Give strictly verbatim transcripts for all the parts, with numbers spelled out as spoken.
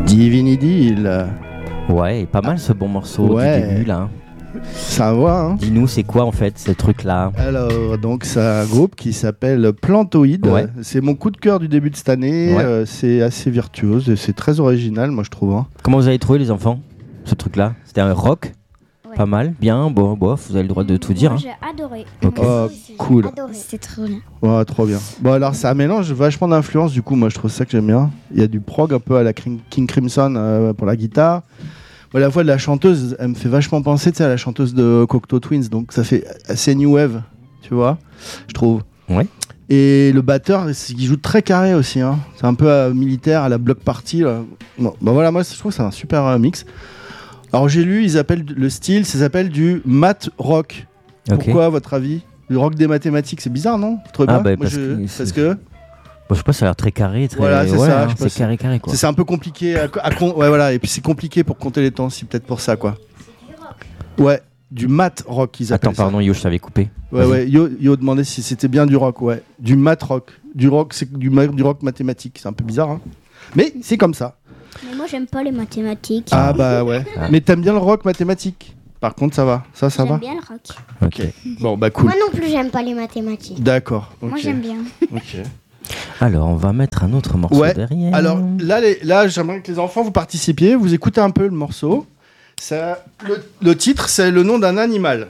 Divine Idyll. Ouais, pas mal ce bon morceau ouais. du début là. Ça va, hein. Dis-nous, c'est quoi en fait ce truc-là? Alors, donc c'est un groupe qui s'appelle Plantoid. Ouais. C'est mon coup de cœur du début de cette année. Ouais. Euh, c'est assez virtuose et c'est très original, moi je trouve. Hein. Comment vous avez trouvé les enfants ce truc-là? C'était un rock? Ouais. Pas mal, bien, bon, bof, vous avez le droit de tout dire. Moi, Hein. j'ai adoré. Ok. Oh, cool. Adoré. C'était trop bien. Ouais, trop bien. Bon, alors ça mélange vachement d'influences, du coup, moi je trouve ça que j'aime bien. Il y a du prog un peu à la King Crimson euh, pour la guitare. Moi, la voix de la chanteuse, elle me fait vachement penser à la chanteuse de Cocteau Twins, donc ça fait assez new wave, tu vois, je trouve. Ouais. Et le batteur, il joue très carré aussi, hein. C'est un peu euh, militaire à la block party. Là. Bon, bah voilà, moi je trouve que c'est un super euh, mix. Alors j'ai lu, ils appellent le style, ça s'appelle du math rock. Ok. Pourquoi, à votre avis? Le rock des mathématiques, c'est bizarre, non? Vous trouvez Ah, pas? bah, Moi, parce je- que parce c'est- que Bon, je sais pas, ça a l'air très carré, très. Voilà, c'est ouais, ça, hein, je c'est pense. carré, carré quoi. c'est c'est un peu compliqué à, à con- ouais voilà, et puis c'est compliqué pour compter les temps, c'est peut-être pour ça quoi. Ouais, du math rock ils appellent Attends, pardon, Yo, je t'avais coupé. ça. Ouais Vas-y. ouais, Yo, Yo demandait si c'était bien du rock, ouais, du math rock, du rock c'est du, ma- du rock mathématique, c'est un peu bizarre hein. Mais c'est comme ça. Mais moi, j'aime pas les mathématiques. Ah bah ouais. Ah. Mais t'aimes bien le rock mathématique? Par contre ça va, ça ça J'aime va. bien le rock. Ok. Bon bah cool. Moi non plus, j'aime pas les mathématiques. D'accord. Moi, ok. j'aime bien. Ok. Alors, on va mettre un autre morceau Ouais. derrière. Alors là, les- là j'aimerais que les enfants vous participiez, vous écoutez un peu le morceau. Ça, le, le titre, c'est le nom d'un animal.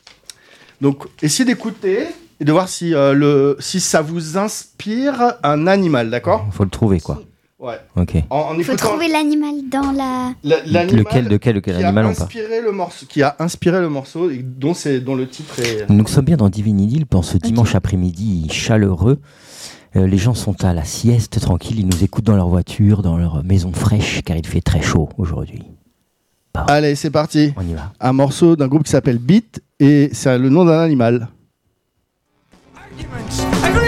Donc, essayez d'écouter et de voir si, euh, le, si ça vous inspire un animal, d'accord? Faut le trouver quoi. Ouais. Ok. En, en Il faut écoutant trouver l'animal dans la... la- l'animal Lequel, de quel, de quel qui animal a on parle? inspiré le morceau, qui a inspiré le morceau et dont, c'est, dont le titre est. Nous sommes bien dans Divine Idyll pour ce dimanche après-midi chaleureux. Euh, les gens sont à la sieste, tranquilles, ils nous écoutent dans leur voiture, dans leur maison fraîche, car il fait très chaud aujourd'hui. Allez, c'est parti. On y va. Un morceau d'un groupe qui s'appelle Beat et c'est le nom d'un animal.